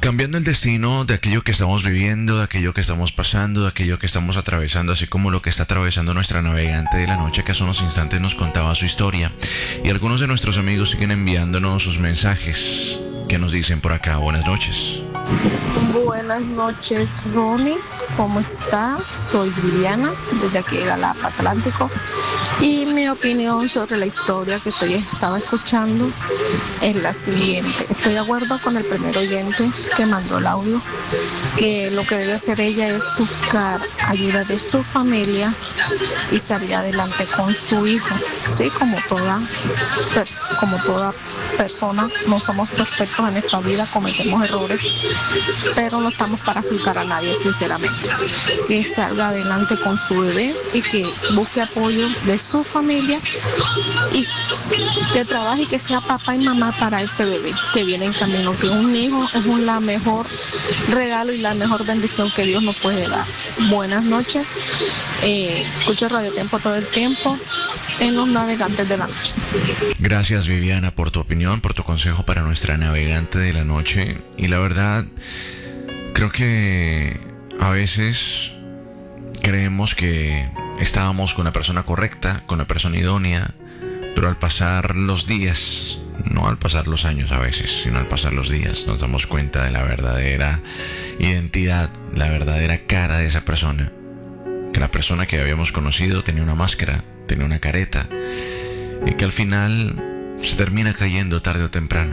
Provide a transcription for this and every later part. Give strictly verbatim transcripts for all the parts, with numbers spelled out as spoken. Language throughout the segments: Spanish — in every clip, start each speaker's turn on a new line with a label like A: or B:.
A: cambiando el destino de aquello que estamos viviendo, de aquello que estamos pasando, de aquello que estamos atravesando, así como lo que está atravesando nuestra navegante de la noche, que hace unos instantes nos contaba su historia. Y algunos de nuestros amigos siguen enviándonos sus mensajes que nos dicen por acá. Buenas noches.
B: Buenas noches, Ronnie. ¿Cómo estás? Soy Viviana, desde aquí de Galapa, Atlántico. Y mi opinión sobre la historia que estoy estaba escuchando es la siguiente. Estoy de acuerdo con el primer oyente que mandó el audio, que lo que debe hacer ella es buscar ayuda de su familia y salir adelante con su hijo. Sí, como toda, pers- como toda persona, no somos perfectos en esta vida, cometemos errores, pero no estamos para juzgar a nadie, sinceramente. Que salga adelante con su bebé y que busque apoyo de su familia y que trabaje y que sea papá y mamá para ese bebé que viene en camino, que un hijo es un, la mejor regalo y la mejor bendición que Dios nos puede dar. Buenas noches, eh, escucho Radio Tiempo todo el tiempo en los navegantes de la noche.
A: Gracias, Viviana, por tu opinión, por tu consejo para nuestra navegante de la noche. Y la verdad, creo que a veces creemos que estábamos con la persona correcta, con la persona idónea, pero al pasar los días, no al pasar los años a veces, sino al pasar los días, nos damos cuenta de la verdadera identidad, la verdadera cara de esa persona. Que la persona que habíamos conocido tenía una máscara, tenía una careta, y que al final se termina cayendo tarde o temprano.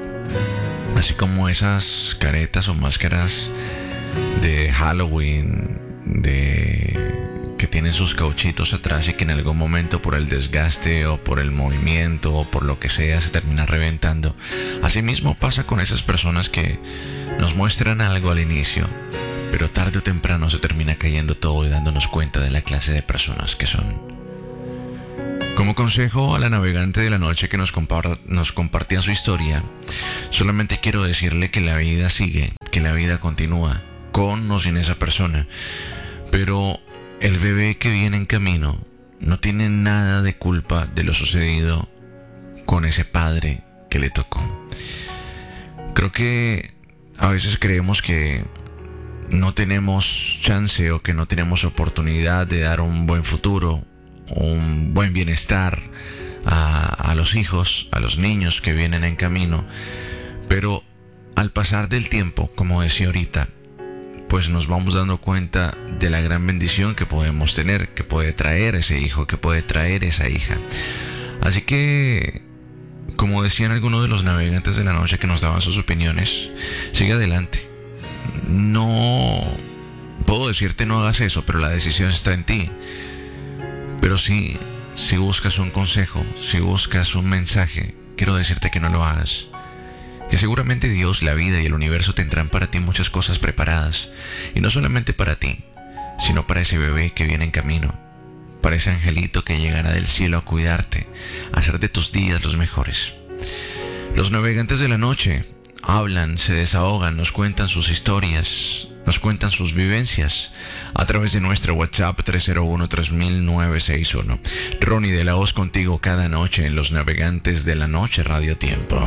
A: Así como esas caretas o máscaras de Halloween, de que tienen sus cauchitos atrás y que en algún momento por el desgaste o por el movimiento o por lo que sea se termina reventando. Asimismo pasa con esas personas que nos muestran algo al inicio, pero tarde o temprano se termina cayendo todo y dándonos cuenta de la clase de personas que son. Como consejo a la navegante de la noche que nos, compar- nos compartía su historia, solamente quiero decirle que la vida sigue, que la vida continúa, con o sin esa persona. Pero el bebé que viene en camino no tiene nada de culpa de lo sucedido con ese padre que le tocó. Creo que a veces creemos que no tenemos chance o que no tenemos oportunidad de dar un buen futuro, un buen bienestar a, a los hijos, a los niños que vienen en camino. Pero al pasar del tiempo, como decía ahorita, pues nos vamos dando cuenta de la gran bendición que podemos tener, que puede traer ese hijo, que puede traer esa hija. Así que, como decían algunos de los navegantes de la noche que nos daban sus opiniones, sigue adelante. No puedo decirte no hagas eso, pero la decisión está en ti. Pero sí, si buscas un consejo, si buscas un mensaje, quiero decirte que no lo hagas. Que seguramente Dios, la vida y el universo tendrán para ti muchas cosas preparadas. Y no solamente para ti, sino para ese bebé que viene en camino. Para ese angelito que llegará del cielo a cuidarte, a hacer de tus días los mejores. Los navegantes de la noche hablan, se desahogan, nos cuentan sus historias, nos cuentan sus vivencias a través de nuestro WhatsApp tres cero uno tres mil nueve seis uno. Ronnie de la Voz contigo cada noche en Los Navegantes de la Noche Radio Tiempo.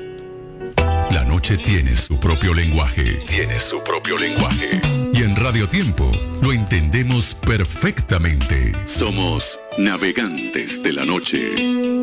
C: La noche tiene su propio lenguaje, tiene su propio lenguaje. Y en Radio Tiempo lo entendemos perfectamente. Somos Navegantes de la Noche.